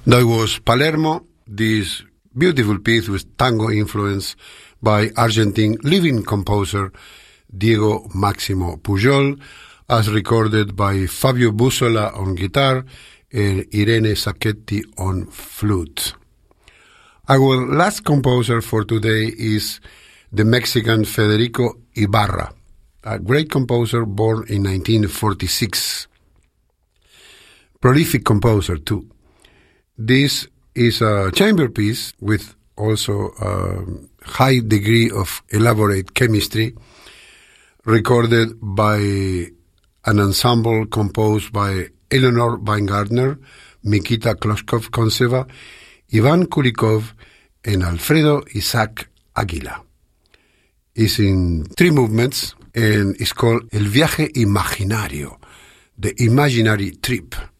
That was Palermo, this beautiful piece with tango influence by Argentine living composer Diego Máximo Pujol, as recorded by Fabio Bussola on guitar and Irene Sacchetti on flute. Our last composer for today is the Mexican Federico Ibarra, a great composer born in 1946. Prolific composer too. This is a chamber piece with also a high degree of elaborate chemistry, recorded by an ensemble composed by Eleanor Weingartner, Mikita Kloshkov-Konseva, Ivan Kulikov, and Alfredo Isaac Aguila. It's in 3 movements and it's called El Viaje Imaginario, the imaginary trip.